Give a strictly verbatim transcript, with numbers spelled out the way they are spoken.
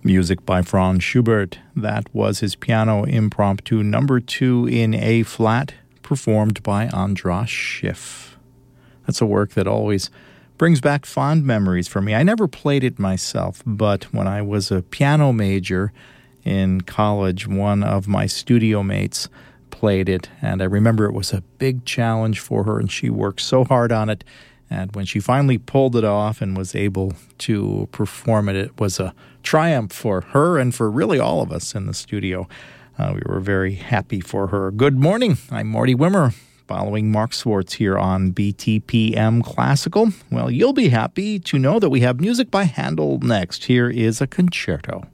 Music by Franz Schubert. That was his piano impromptu number two in A flat, performed by Andras Schiff. That's a work that always brings back fond memories for me. I never played it myself, but when I was a piano major in college, one of my studio mates played it, and I remember it was a big challenge for her, and she worked so hard on it. And when she finally pulled it off and was able to perform it, it was a triumph for her and for really all of us in the studio. Uh, we were very happy for her. Good morning. I'm Marty Wimmer, following Mark Swartz here on B T P M Classical. Well, you'll be happy to know that we have music by Handel next. Here is a concerto.